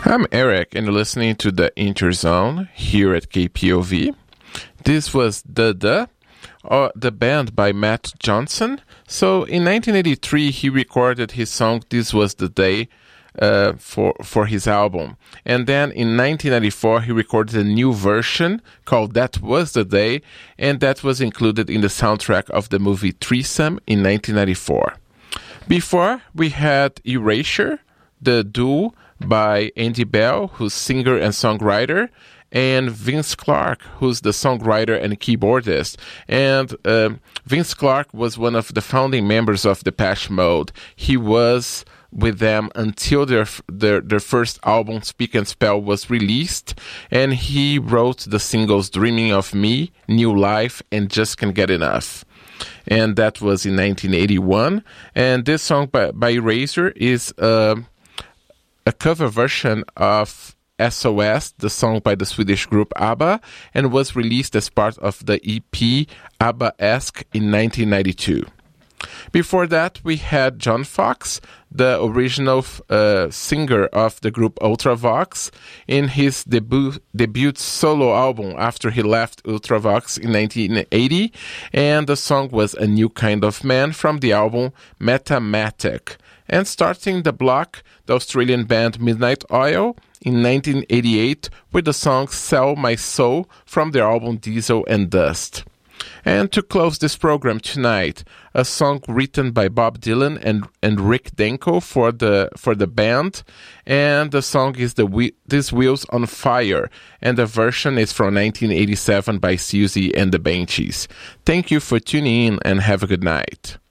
I'm Eric, and you're listening to the Interzone here at KPOV. This was the band by Matt Johnson. So in 1983, he recorded his song "This Was the Day" for his album, and then in 1994 he recorded a new version called "That Was the Day," and that was included in the soundtrack of the movie Threesome in 1994. Before, we had Erasure, the duo by Andy Bell, who's singer and songwriter, and Vince Clarke, who's the songwriter and keyboardist. And Vince Clarke was one of the founding members of Depeche Mode. He was with them until their first album, Speak and Spell, was released, and he wrote the singles Dreaming of Me, New Life, and Just Can't Get Enough. And that was in 1981. And this song by Erasure is a cover version of SOS, the song by the Swedish group ABBA, and was released as part of the EP ABBA-esque in 1992. Before that, we had John Foxx, the original singer of the group Ultravox, in his debut solo album after he left Ultravox in 1980, and the song was A New Kind of Man from the album Metamatic. And starting the block, the Australian band Midnight Oil in 1988 with the song Sell My Soul from their album Diesel and Dust. And to close this program tonight, a song written by Bob Dylan and Rick Denko for the band, and the song is These Wheels on Fire, and the version is from 1987 by Susie and the Banshees. Thank you for tuning in and have a good night.